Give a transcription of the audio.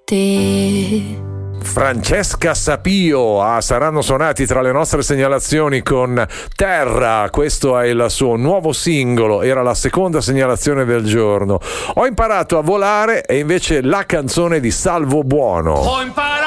te. Francesca Sapio saranno suonati tra le nostre segnalazioni con Terra. Questo è il suo nuovo singolo, era la seconda segnalazione del giorno. Ho imparato a volare è invece la canzone di Salvo Buono. Ho imparato